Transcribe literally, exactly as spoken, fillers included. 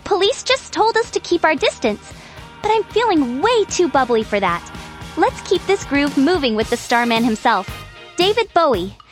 police just told us to keep our distance, but I'm feeling way too bubbly for that. Let's keep this groove moving with the Starman himself, David Bowie.